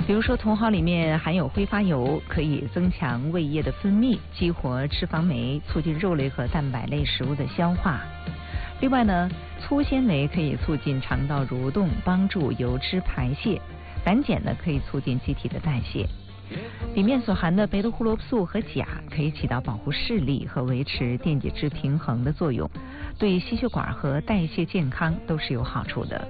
比如说茼蒿里面含有挥发油，可以增强胃液的分泌，激活脂肪酶，促进肉类和蛋白类食物的消化。另外呢，粗纤维可以促进肠道蠕动，帮助油脂排泄。胆碱呢，可以促进机体的代谢。里面所含的贝塔胡萝卜素和钾可以起到保护视力和维持电解质平衡的作用，对心血管和代谢健康都是有好处的。